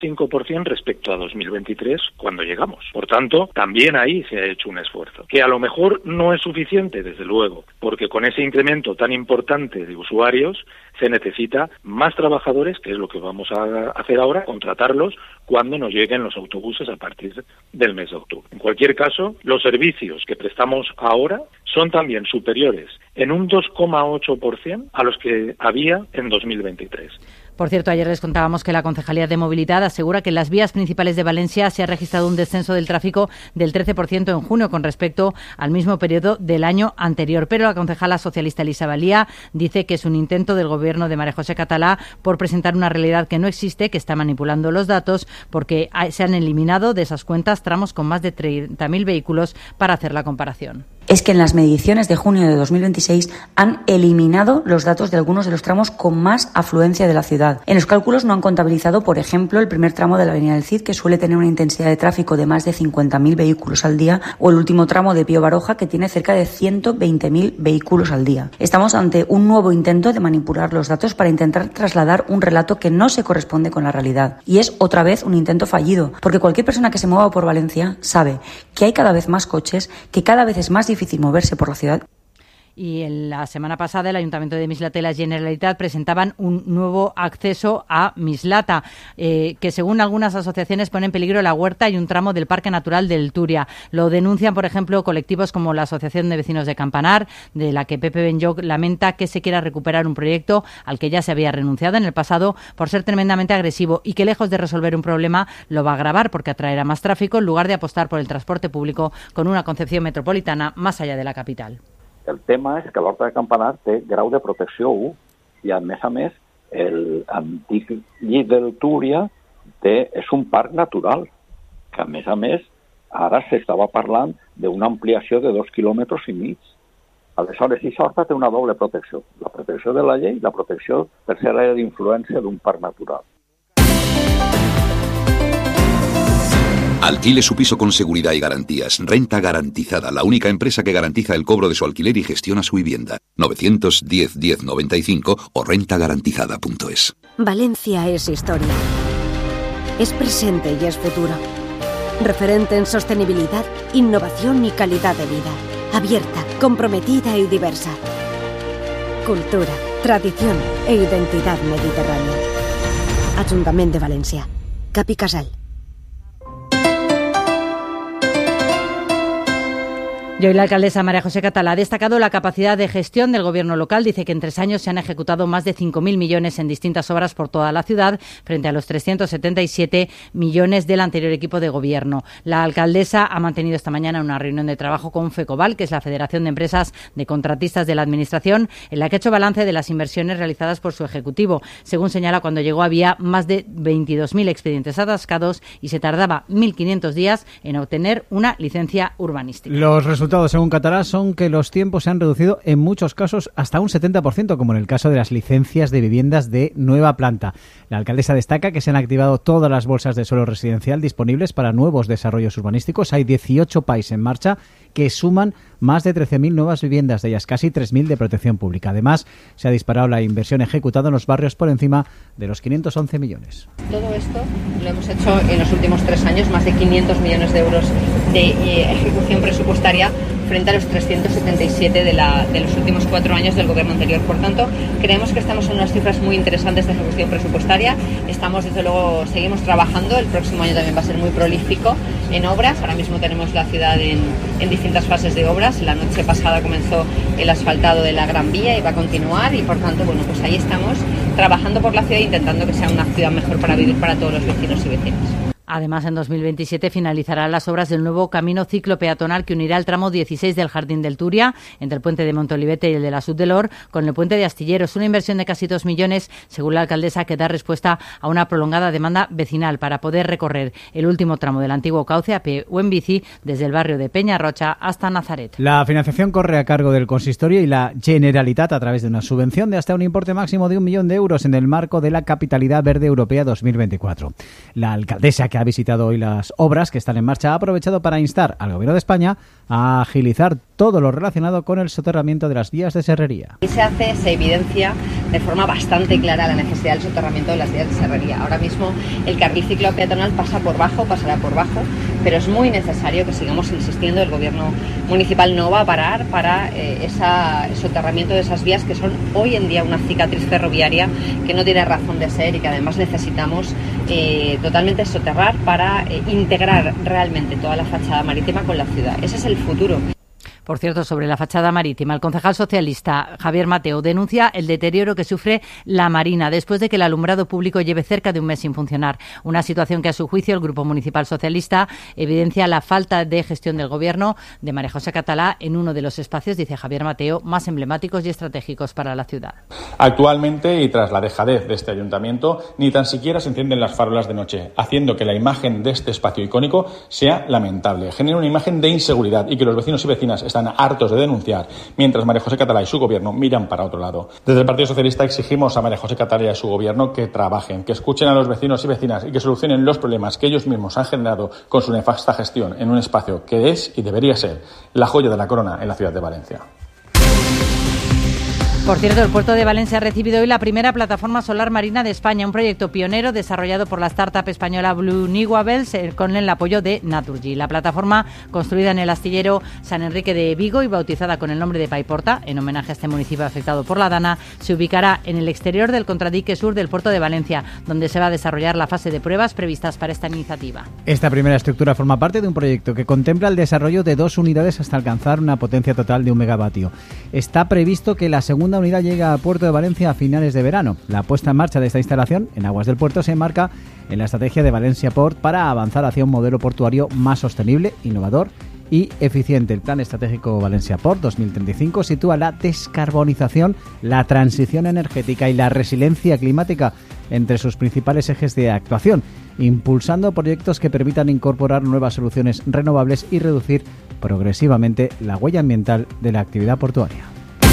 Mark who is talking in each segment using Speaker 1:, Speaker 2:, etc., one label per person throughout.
Speaker 1: 5% respecto a 2023 cuando llegamos. Por tanto, también ahí se ha hecho un esfuerzo, que a lo mejor no es suficiente, desde luego, porque con ese incremento tan importante de usuarios se necesita más trabajadores, que es lo que vamos a hacer ahora, contratarlos cuando nos lleguen los autobuses a partir del mes de octubre. En cualquier caso, los servicios que prestamos ahora son también superiores en un 2,8% a los que había en 2023.
Speaker 2: Por cierto, ayer les contábamos que la Concejalía de Movilidad asegura que en las vías principales de Valencia se ha registrado un descenso del tráfico del 13% en junio con respecto al mismo periodo del año anterior. Pero la concejala socialista Elisa Valía dice que es un intento del gobierno de María José Catalá por presentar una realidad que no existe, que está manipulando los datos, porque se han eliminado de esas cuentas tramos con más de 30.000 vehículos para hacer la comparación.
Speaker 3: Es que en las mediciones de junio de 2026 han eliminado los datos de algunos de los tramos con más afluencia de la ciudad. En los cálculos no han contabilizado, por ejemplo, el primer tramo de la Avenida del Cid, que suele tener una intensidad de tráfico de más de 50.000 vehículos al día, o el último tramo de Pío Baroja, que tiene cerca de 120.000 vehículos al día. Estamos ante un nuevo intento de manipular los datos para intentar trasladar un relato que no se corresponde con la realidad. Y es otra vez un intento fallido, porque cualquier persona que se mueva por Valencia sabe que hay cada vez más coches, que cada vez es más difícil moverse por la ciudad.
Speaker 2: Y en la semana pasada el Ayuntamiento de Mislata y la Generalitat presentaban un nuevo acceso a Mislata, que según algunas asociaciones pone en peligro la huerta y un tramo del Parque Natural del Turia. Lo denuncian, por ejemplo, colectivos como la Asociación de Vecinos de Campanar, de la que Pepe Benlloch lamenta que se quiera recuperar un proyecto al que ya se había renunciado en el pasado por ser tremendamente agresivo y que, lejos de resolver un problema, lo va a agravar porque atraerá más tráfico en lugar de apostar por el transporte público con una concepción metropolitana más allá de la capital.
Speaker 4: El tema és que l'Horta de Campanar té grau de protecció 1 i, a més, l'antic llit del Túria és un parc natural, que, a més, ara s'estava parlant d'una ampliació de 2,5 quilòmetres. Aleshores, aquesta horta té una doble protecció, la protecció de la llei i la protecció per ser l'àrea d'influència d'un parc natural.
Speaker 5: Alquile su piso con seguridad y garantías. Renta Garantizada, la única empresa que garantiza el cobro de su alquiler y gestiona su vivienda. 910 1095 o rentagarantizada.es.
Speaker 6: Valencia es historia. Es presente y es futuro. Referente en sostenibilidad, innovación y calidad de vida. Abierta, comprometida y diversa. Cultura, tradición e identidad mediterránea. Ayuntamiento de Valencia. Capi Casal.
Speaker 2: Y hoy la alcaldesa María José Catalá ha destacado la capacidad de gestión del gobierno local. Dice que en 3 años se han ejecutado más de 5.000 millones en distintas obras por toda la ciudad, frente a los 377 millones del anterior equipo de gobierno. La alcaldesa ha mantenido esta mañana una reunión de trabajo con FECOBAL, que es la Federación de Empresas de Contratistas de la Administración, en la que ha hecho balance de las inversiones realizadas por su ejecutivo. Según señala, cuando llegó había más de 22.000 expedientes atascados y se tardaba 1.500 días en obtener una licencia urbanística.
Speaker 7: Los resultados, según Catalá, son que los tiempos se han reducido en muchos casos hasta un 70%, como en el caso de las licencias de viviendas de nueva planta. La alcaldesa destaca que se han activado todas las bolsas de suelo residencial disponibles para nuevos desarrollos urbanísticos. Hay 18 PAIs en marcha que suman más de 13.000 nuevas viviendas, de ellas casi 3.000 de protección pública. Además, se ha disparado la inversión ejecutada en los barrios por encima de los 511 millones.
Speaker 8: Todo esto lo hemos hecho en los últimos 3 años, más de 500 millones de euros de ejecución presupuestaria frente a los 377 de los últimos 4 años del gobierno anterior. Por tanto, creemos que estamos en unas cifras muy interesantes de ejecución presupuestaria. Estamos, desde luego, seguimos trabajando. El próximo año también va a ser muy prolífico en obras. Ahora mismo tenemos la ciudad en distintas fases de obras. La noche pasada comenzó el asfaltado de la Gran Vía y va a continuar, y por tanto, bueno, pues ahí estamos trabajando por la ciudad, intentando que sea una ciudad mejor para vivir para todos los vecinos y vecinas.
Speaker 2: Además, en 2027 finalizarán las obras del nuevo camino ciclopeatonal que unirá el tramo 16 del Jardín del Turia, entre el puente de Montolivete y el de la Sud del Or, con el puente de Astilleros. Una inversión de casi 2 millones, según la alcaldesa, que da respuesta a una prolongada demanda vecinal para poder recorrer el último tramo del antiguo cauce a pie o en bici desde el barrio de Peñarrocha hasta Nazaret.
Speaker 7: La financiación corre a cargo del Consistorio y la Generalitat a través de una subvención de hasta un importe máximo de 1 millón de euros en el marco de la Capitalidad Verde Europea 2024. La alcaldesa, que ha visitado hoy las obras que están en marcha, ha aprovechado para instar al Gobierno de España a agilizar todo lo relacionado con el soterramiento de las vías de serrería.
Speaker 8: Y se evidencia de forma bastante clara la necesidad del soterramiento de las vías de serrería. Ahora mismo el carril ciclo peatonal pasará por bajo, pero es muy necesario que sigamos insistiendo. El Gobierno municipal no va a parar para ese soterramiento de esas vías que son hoy en día una cicatriz ferroviaria que no tiene razón de ser y que además necesitamos totalmente soterrar para integrar realmente toda la fachada marítima con la ciudad. Ese es el futuro.
Speaker 2: Por cierto, sobre la fachada marítima, el concejal socialista Javier Mateo denuncia el deterioro que sufre la Marina después de que el alumbrado público lleve cerca de un mes sin funcionar. Una situación que, a su juicio, el Grupo Municipal Socialista evidencia la falta de gestión del Gobierno de María José Catalá en uno de los espacios, dice Javier Mateo, más emblemáticos y estratégicos para la ciudad.
Speaker 9: Actualmente, y tras la dejadez de este ayuntamiento, ni tan siquiera se encienden las farolas de noche, haciendo que la imagen de este espacio icónico sea lamentable. Genera una imagen de inseguridad y que los vecinos y vecinas están hartos de denunciar, mientras María José Catalá y su gobierno miran para otro lado. Desde el Partido Socialista exigimos a María José Catalá y a su gobierno que trabajen, que escuchen a los vecinos y vecinas y que solucionen los problemas que ellos mismos han generado con su nefasta gestión en un espacio que es y debería ser la joya de la corona en la ciudad de Valencia.
Speaker 2: Por cierto, el puerto de Valencia ha recibido hoy la primera plataforma solar marina de España, un proyecto pionero desarrollado por la startup española Blue Renewables con el apoyo de Naturgy. La plataforma, construida en el astillero San Enrique de Vigo y bautizada con el nombre de Paiporta, en homenaje a este municipio afectado por la Dana, se ubicará en el exterior del contradique sur del puerto de Valencia, donde se va a desarrollar la fase de pruebas previstas para esta iniciativa.
Speaker 7: Esta primera estructura forma parte de un proyecto que contempla el desarrollo de 2 unidades hasta alcanzar una potencia total de 1 megavatio. Está previsto que la segunda unidad llega al puerto de Valencia a finales de verano. La puesta en marcha de esta instalación en aguas del puerto se enmarca en la estrategia de Valencia Port para avanzar hacia un modelo portuario más sostenible, innovador y eficiente. El Plan Estratégico Valencia Port 2035 sitúa la descarbonización, la transición energética y la resiliencia climática entre sus principales ejes de actuación, impulsando proyectos que permitan incorporar nuevas soluciones renovables y reducir progresivamente la huella ambiental de la actividad portuaria.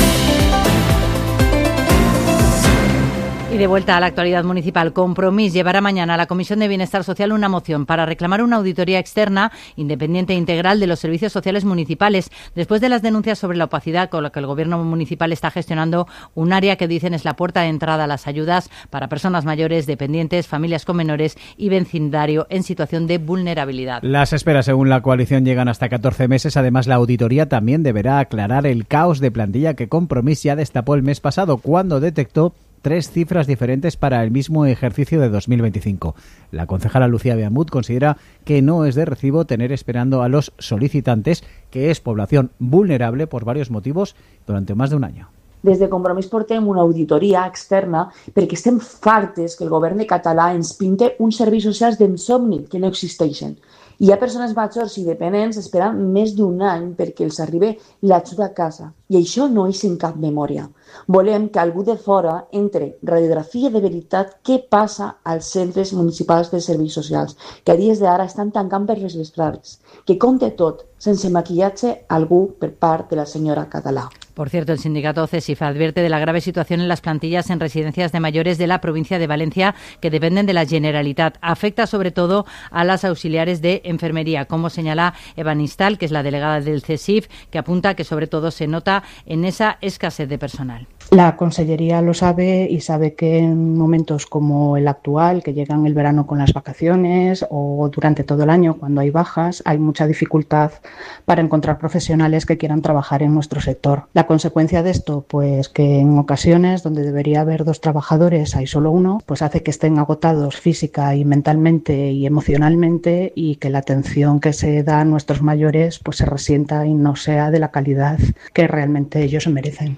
Speaker 2: Y de vuelta a la actualidad municipal, Compromís llevará mañana a la Comisión de Bienestar Social una moción para reclamar una auditoría externa, independiente e integral de los servicios sociales municipales, después de las denuncias sobre la opacidad con la que el Gobierno municipal está gestionando un área que dicen es la puerta de entrada a las ayudas para personas mayores, dependientes, familias con menores y vecindario en situación de vulnerabilidad.
Speaker 7: Las esperas, según la coalición, llegan hasta 14 meses. Además, la auditoría también deberá aclarar el caos de plantilla que Compromís ya destapó el mes pasado, cuando detectó 3 cifras diferentes para el mismo ejercicio de 2025. La concejala Lucía Beamut considera que no es de recibo tener esperando a los solicitantes, que es población vulnerable por varios motivos, durante más de un año.
Speaker 10: Des de Compromís portem una auditoria externa perquè estem fartes que el govern català ens pinte uns serveis socials d'ensomni que no existeixen. Hi ha persones majors i dependents esperant més d'un any perquè els arribi l'ajuda a casa. I això no és en cap memòria. Volem que algú de fora entre radiografia de veritat què passa als centres municipals de serveis socials, que a dies d'ara estan tancant per les vesprades. Que conte tot, sense maquillatge algú per part de la senyora Català.
Speaker 2: Por cierto, el sindicato CESIF advierte de la grave situación en las plantillas en residencias de mayores de la provincia de Valencia que dependen de la Generalitat. Afecta sobre todo a las auxiliares de enfermería, como señala Eva Nistal, que es la delegada del CESIF, que apunta que sobre todo se nota en esa escasez de personal.
Speaker 11: La Consellería lo sabe y sabe que en momentos como el actual, que llegan el verano con las vacaciones o durante todo el año cuando hay bajas, hay mucha dificultad para encontrar profesionales que quieran trabajar en nuestro sector. La consecuencia de esto, pues que en ocasiones donde debería haber 2 trabajadores hay solo 1, pues hace que estén agotados física y mentalmente y emocionalmente y que la atención que se da a nuestros mayores pues se resienta y no sea de la calidad que realmente ellos se merecen.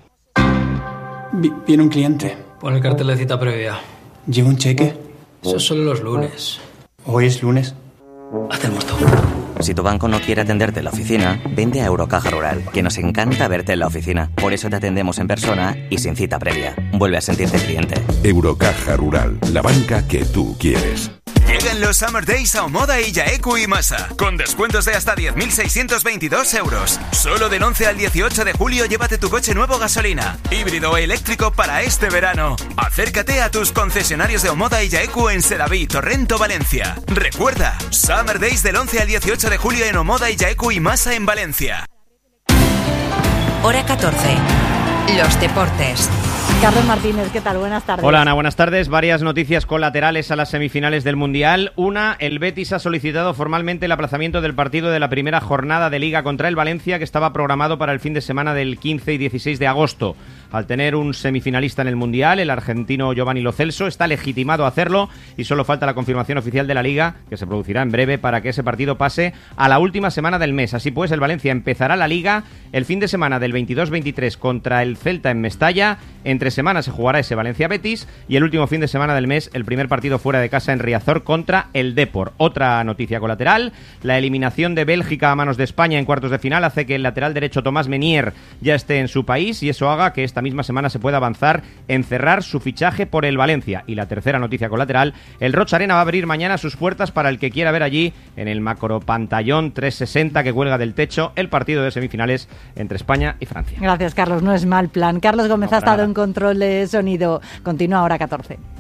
Speaker 12: Viene un cliente.
Speaker 13: Pon el cartel de cita previa.
Speaker 12: ¿Lleva un cheque?
Speaker 13: Eso es solo los lunes.
Speaker 12: ¿Hoy es lunes?
Speaker 13: Hazte el muerto.
Speaker 14: Si tu banco no quiere atenderte en la oficina, vente a Eurocaja Rural, que nos encanta verte en la oficina. Por eso te atendemos en persona y sin cita previa. Vuelve a sentirte cliente.
Speaker 5: Eurocaja Rural, la banca que tú quieres.
Speaker 15: Llegan los Summer Days a Omoda y Yaeku y Masa, con descuentos de hasta 10.622 euros. Solo del 11 al 18 de julio llévate tu coche nuevo gasolina, híbrido o eléctrico para este verano. Acércate a tus concesionarios de Omoda y Yaeku en Selaví, Torrento, Valencia. Recuerda, Summer Days del 11 al 18 de julio en Omoda y Yaeku y Masa en Valencia.
Speaker 16: Hora 14. Los deportes.
Speaker 2: Carlos Martínez, ¿qué tal? Buenas tardes.
Speaker 17: Hola, Ana, buenas tardes. Varias noticias colaterales a las semifinales del Mundial. Una, el Betis ha solicitado formalmente el aplazamiento del partido de la primera jornada de Liga contra el Valencia, que estaba programado para el fin de semana del 15 y 16 de agosto. Al tener un semifinalista en el Mundial, el argentino Giovanni Lo Celso está legitimado a hacerlo y solo falta la confirmación oficial de la Liga, que se producirá en breve, para que ese partido pase a la última semana del mes. Así pues, el Valencia empezará la Liga el fin de semana del 22-23 contra el Celta en Mestalla. Entre semanas se jugará ese Valencia-Betis y el último fin de semana del mes el primer partido fuera de casa en Riazor contra el Depor. Otra noticia colateral, la eliminación de Bélgica a manos de España en cuartos de final hace que el lateral derecho Tomás Menier ya esté en su país y eso haga que esta misma semana se pueda avanzar en cerrar su fichaje por el Valencia. Y la tercera noticia colateral, el Roch Arena va a abrir mañana sus puertas para el que quiera ver allí en el macropantallón 360 que cuelga del techo el partido de semifinales entre España y Francia.
Speaker 2: Gracias, Carlos, no es mal plan. Carlos Gómez ha estado en control de sonido. Continúa Hora 14.